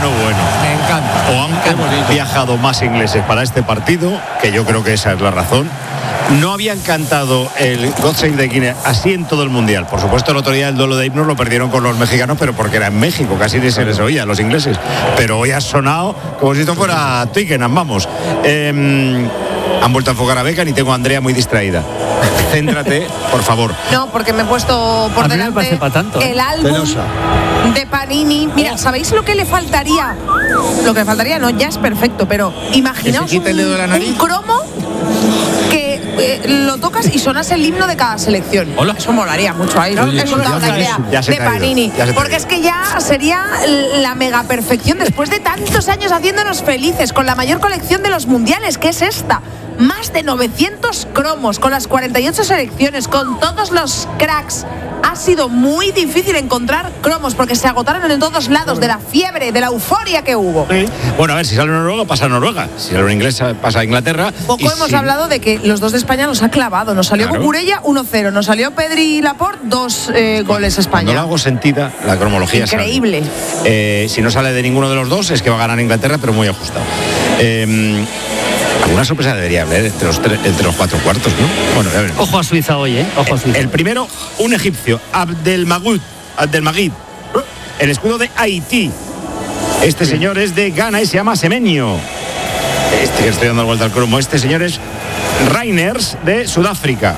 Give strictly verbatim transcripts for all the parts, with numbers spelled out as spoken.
bueno, bueno. Me encanta. O han encanta. viajado más ingleses para este partido, que yo creo que esa es la razón. No habían cantado el God Save the King así en todo el Mundial. Por supuesto, el otro día el duelo de himnos lo perdieron con los mexicanos, pero porque era en México, casi ni se les oía a los ingleses. Pero hoy ha sonado como si esto fuera Twickenham, vamos. Eh, han vuelto a enfocar a Beckham y tengo a Andrea muy distraída. Céntrate, por favor. No, porque me he puesto por A mí me delante parece pa' tanto, ¿eh? el álbum Penosa. de Panini. Mira, ¿sabéis lo que le faltaría? Lo que le faltaría, no, ya es perfecto, pero imaginaos Que se quite el dedo de la un, nariz. un cromo que eh, lo tocas y sonase el himno de cada selección. Hola. Eso molaría mucho ahí, ¿no? Oye, He montado ya una idea ya se de te ha ido, Panini. ya se te ha Porque ido. es que ya sería la mega perfección después de tantos años haciéndonos felices con la mayor colección de los mundiales, que es esta. Más de novecientos cromos, con las cuarenta y ocho selecciones, con todos los cracks. Ha sido muy difícil encontrar cromos porque se agotaron en todos lados de la fiebre, de la euforia que hubo. Bueno, a ver, si sale Noruega, pasa a Noruega. Si sale un inglés, pasa a Inglaterra. Poco Y hemos si- hablado de que los dos de España nos ha clavado. Nos salió Claro. Cucurella uno cero, nos salió Pedri y Laporte dos eh, goles Cuando España. lo hago sentida, la cromología sale. Increíble. Eh, si no sale de ninguno de los dos, es que va a ganar Inglaterra, pero muy ajustado. Eh, alguna sorpresa debería haber entre los, tre- entre los cuatro cuartos, ¿no? Bueno, ya veremos. Ojo a Suiza hoy, ¿eh? Ojo a Suiza. El primero, un egipcio, Abdelmagud, Abdelmagid, el escudo de Haití. Este señor es de Ghana y se llama Semenyo. Este que estoy dando vuelta al cromo. Este señor es Reiners de Sudáfrica.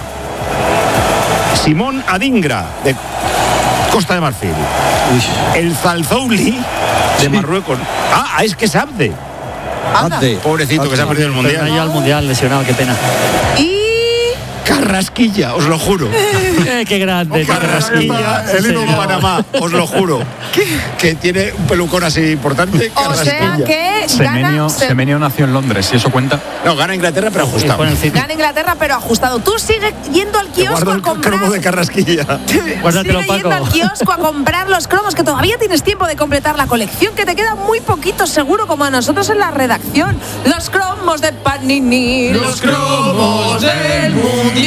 Simón Adingra de Costa de Marfil. El Zalzouli de Marruecos. Ah, es que es Abde. Anda. Abde. Pobrecito que se ha perdido el Pero no mundial. llega al mundial, lesionado, qué pena. Y Carrasquilla, os lo juro. Eh, qué grande, qué Carrasquilla, grande. el himno de Sí, Panamá, os lo juro. Que tiene un pelucón así importante. o sea Carrasquilla. que Semenyo, gana, se- Semenyo nació en Londres, si eso cuenta. No, gana Inglaterra, pero Y ajustado. pone el City. gana Inglaterra, pero ajustado. Tú sigues yendo al Te kiosco guardo a el comprar. cromo de Carrasquilla. Guárdatelo, Sigue yendo Paco. al kiosco a comprar los cromos, que todavía tienes tiempo de completar la colección, que te quedan muy poquitos seguro, como a nosotros en la redacción. Los cromos de Panini, los cromos del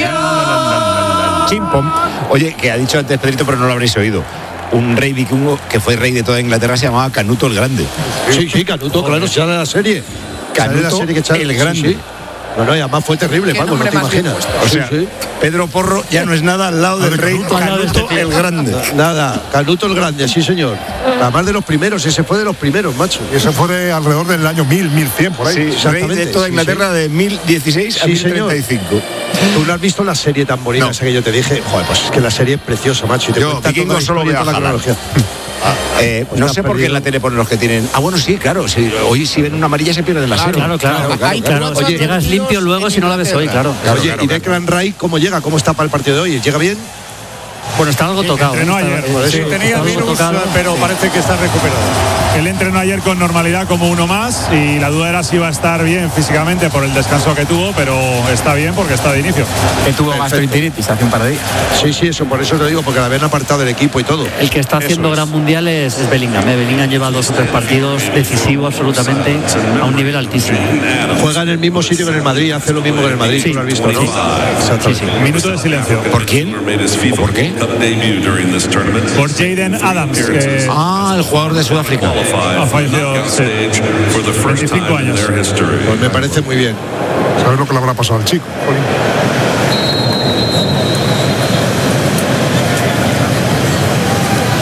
Mundial. Chimpom. Oye, que ha dicho antes Pedrito, pero no lo habréis oído. Un rey vikingo que fue rey de toda Inglaterra se llamaba Canuto el Grande. Sí, sí, Canuto, claro, sale la serie. Sale la Canuto serie que echaron, el sí, Grande. sí. No, no, y además fue terrible, Qué Paco, no nombre te más bien imaginas. puesto. O sea, Sí, sí. Pedro Porro ya no es nada al lado del rey Canuto, al lado de Canuto este tío. el Grande. Nada, Canuto el Grande, sí, señor. Además de los primeros, ese fue de los primeros, macho. Y eso fue de alrededor del año mil, mil cien, por ahí. Sí, rey exactamente, de toda sí, Inglaterra de mil dieciséis a Sí, mil señor. treinta y cinco. Tú no has visto la serie tan bonita No. esa que yo te dije. Joder, pues es que la serie es preciosa, macho. Y te Yo, cuenta Vikingo, toda la solo historia y voy a toda la jalar. cronología. Eh, Pues no te has sé por qué en perdido. la tele ponen los que tienen. Ah, bueno, sí, claro. Sí, hoy si ven una amarilla se pierden la serie. Claro, claro, Ay, claro. claro. Oye, llegas limpio luego si no la ves hoy, claro. Claro, Oye, claro, ¿y claro. Declan Rice cómo llega? ¿Cómo está para el partido de hoy? ¿Llega bien? Bueno, está algo tocado. Entrenó ¿eh? Está- ayer. por Sí, eso. tenía Está algo virus, tocado. pero parece que está recuperado. Él entrenó ayer con normalidad como uno más y la duda era si iba a estar bien físicamente por el descanso que tuvo, pero está bien porque está de inicio. Que tuvo gastroenteritis hace un par de días. Sí, sí, eso, por eso te digo, porque la habían apartado del equipo y todo. El que está haciendo Eso es. gran mundial es, es Bellingham. ¿eh? Bellingham lleva dos o tres partidos decisivos absolutamente a un nivel altísimo. Juega en el mismo sitio que en el Madrid, hace lo mismo que en el Madrid, Sí. tú lo has visto, ¿no? Sí, sí, sí. Minuto de silencio. ¿Por quién? ¿O por qué? Por Jaden Adams, que Ah, el jugador de Sudáfrica. ha fallecido sí, veinticinco años. Pues me parece muy bien. ¿Sabes lo que le habrá pasado al chico? Jolín.